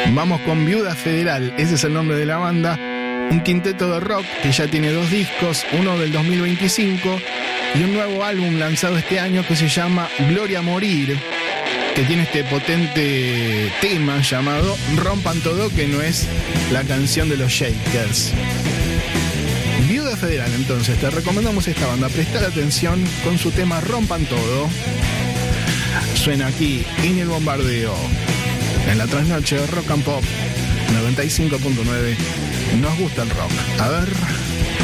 Vamos con Viuda Federal, ese es el nombre de la banda. Un quinteto de rock que ya tiene 2 discos, uno del 2025 y un nuevo álbum lanzado este año que se llama Gloria a Morir, que tiene este potente tema llamado Rompan Todo, que no es la canción de los Shakers. Viuda Federal, entonces, te recomendamos esta banda. Prestar atención con su tema Rompan Todo. Suena aquí en el bombardeo, en la trasnoche Rock and Pop 95.9. Nos gusta el rock. A ver...